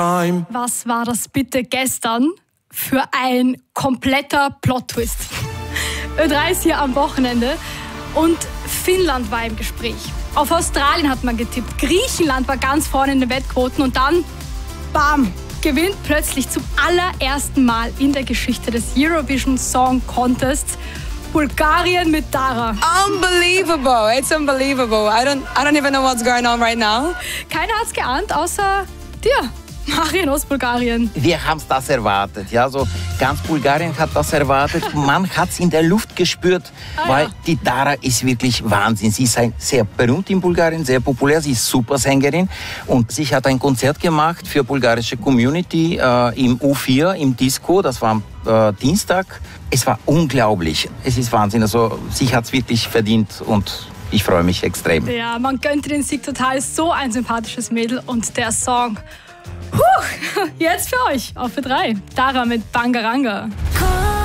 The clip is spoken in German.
Was war das bitte gestern für ein kompletter Plot-Twist? Ö3 ist hier am Wochenende und Finnland war im Gespräch. Auf Australien hat man getippt. Griechenland war ganz vorne in den Wettquoten und dann, bam, gewinnt plötzlich zum allerersten Mal in der Geschichte des Eurovision Song Contests Bulgarien mit Dara. Unbelievable, it's unbelievable. I don't even know what's going on right now. Keiner hat's geahnt, außer dir, Marian aus Bulgarien. Wir haben das erwartet, ja, so ganz Bulgarien hat das erwartet. Man hat es in der Luft gespürt, weil die Dara ist wirklich Wahnsinn. Sie ist sehr berühmt in Bulgarien, sehr populär, sie ist Supersängerin und sie hat ein Konzert gemacht für bulgarische Community im U4, im Disco, das war am Dienstag. Es war unglaublich, es ist Wahnsinn, also sie hat es wirklich verdient und ich freue mich extrem. Ja, man gönnt den Sieg total, so ein sympathisches Mädel und der Song. Jetzt für euch auf Ö3. Dara mit Bangaranga.